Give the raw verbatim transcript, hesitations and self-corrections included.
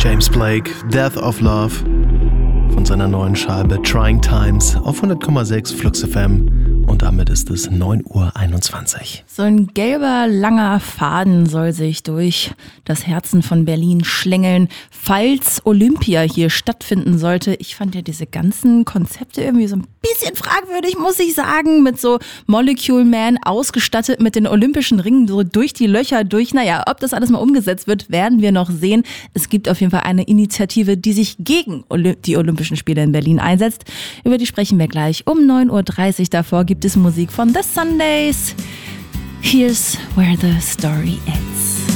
James Blake, Death of Love von seiner neuen Scheibe Trying Times auf hundert Komma sechs Flux F M. Und damit ist es neun Uhr einundzwanzig. So ein gelber, langer Faden soll sich durch das Herzen von Berlin schlängeln, falls Olympia hier stattfinden sollte. Ich fand ja diese ganzen Konzepte irgendwie so ein bisschen fragwürdig, muss ich sagen. Mit so Molecule Man ausgestattet mit den olympischen Ringen so durch die Löcher durch. Naja, ob das alles mal umgesetzt wird, werden wir noch sehen. Es gibt auf jeden Fall eine Initiative, die sich gegen die Olympischen Spiele in Berlin einsetzt. Über die sprechen wir gleich um neun Uhr dreißig. Davor gibt es Musik von The Sundays. Here's where the story ends.